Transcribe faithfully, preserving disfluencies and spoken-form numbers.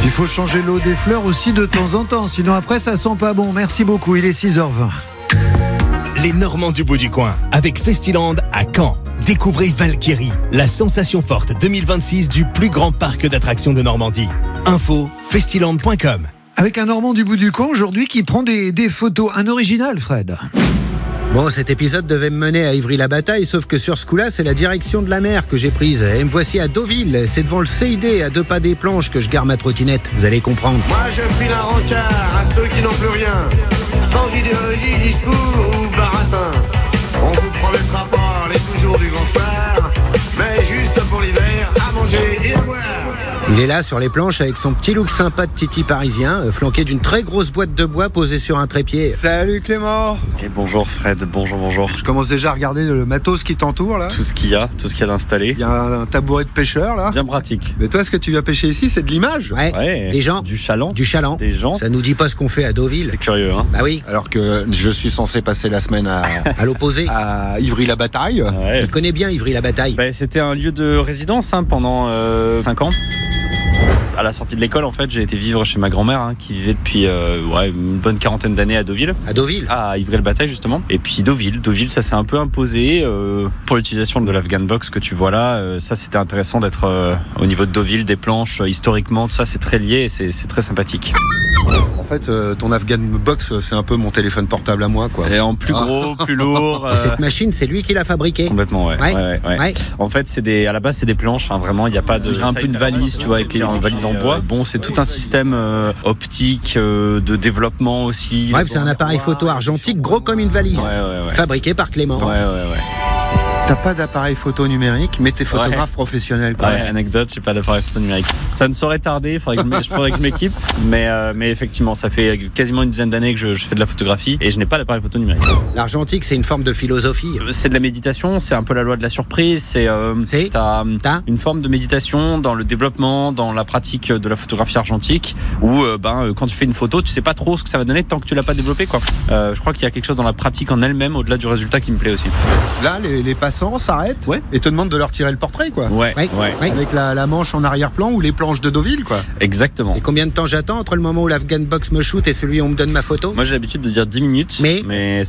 Il faut changer l'eau des fleurs aussi de temps en temps, sinon après ça sent pas bon. Merci beaucoup, il est six heures vingt. Les Normands du bout du coin, avec Festiland à Caen. Découvrez Valkyrie, la sensation forte deux mille vingt-six du plus grand parc d'attractions de Normandie. Info, festiland point com. Avec un Normand du bout du coin aujourd'hui qui prend des, des photos. Un original, Fred. Bon, cet épisode devait me mener à Ivry-la-Bataille, sauf que sur ce coup-là, c'est la direction de la mer que j'ai prise. Et me voici à Deauville, c'est devant le C I D, à deux pas des planches, que je gare ma trottinette. Vous allez comprendre. Moi je file un rencard à ceux qui n'ont plus rien, sans idéologie, discours ou baratin. On vous promettra pas les toujours du grand soir, mais juste pour l'hiver, à manger et à boire. Il est là sur les planches avec son petit look sympa de titi parisien, euh, flanqué d'une très grosse boîte de bois posée sur un trépied. Salut Clément. Et bonjour Fred, bonjour, bonjour. Je commence déjà à regarder le matos qui t'entoure là. Tout ce qu'il y a, tout ce qu'il y a d'installé. Il y a un tabouret de pêcheur là. Bien pratique. Mais toi, ce que tu viens pêcher ici, c'est de l'image. Ouais, Ouais. des gens, Du chaland. du chaland. Des gens. Ça nous dit pas ce qu'on fait à Deauville. C'est curieux, hein. Bah oui, Alors que je suis censé passer la semaine à, à l'opposé. à Ivry-la-Bataille. Ouais. Il connaît bien Ivry-la-Bataille. Bah, c'était un lieu de résidence hein, pendant cinq ans. À la sortie de l'école, en fait, j'ai été vivre chez ma grand-mère hein, qui vivait depuis euh, ouais, une bonne quarantaine d'années à Deauville. À Deauville. À Ivry-le-Bataille justement. Et puis Deauville, Deauville, ça s'est un peu imposé euh, pour l'utilisation de l'Afghan Box que tu vois là. Euh, ça, c'était intéressant d'être euh, au niveau de Deauville, des planches, euh, historiquement, tout ça, c'est très lié et c'est, c'est très sympathique. En fait, euh, ton Afghan Box, c'est un peu mon téléphone portable à moi, quoi. Et en plus gros, plus lourd. Et cette machine, c'est lui qui l'a fabriquée. Complètement, ouais. Ouais. Ouais, ouais, ouais. Ouais. En fait, c'est des, à la base, c'est des planches. Hein, vraiment, il n'y a pas de. Il y a un peu une valise, tu vois, avec une valise en bois. Bon, c'est tout un système euh, optique euh, de développement aussi. Bref, c'est un appareil photo argentique gros comme une valise. Ouais, ouais, ouais. Fabriqué par Clément. Ouais, ouais, ouais. T'as pas d'appareil photo numérique, mais t'es photographe Ouais. professionnel, quoi. Ouais, anecdote, j'ai pas d'appareil photo numérique. Ça ne saurait tarder, il faudrait que je, me- faudrait que je m'équipe. Mais, euh, mais effectivement, ça fait quasiment une dizaine d'années que je, je fais de la photographie et je n'ai pas d'appareil photo numérique. L'argentique, c'est une forme de philosophie. C'est de la méditation, c'est un peu la loi de la surprise. C'est, euh, C'est t'as, T'as une forme de méditation dans le développement, dans la pratique de la photographie argentique, où euh, ben, euh, quand tu fais une photo, tu sais pas trop ce que ça va donner tant que tu l'as pas développé, quoi. Euh, je crois qu'il y a quelque chose dans la pratique en elle-même, au-delà du résultat, qui me plaît aussi. Là, les, les passants s'arrêtent Ouais. et te demandent de leur tirer le portrait, quoi. Ouais, Ouais. ouais, Ouais. Avec la, la manche en arrière-plan ou les planches de Deauville, quoi. exactement. Et combien de temps j'attends entre le moment où l'Afghan Box me shoot et celui où on me donne ma photo? Moi j'ai l'habitude de dire dix minutes, Mais- mais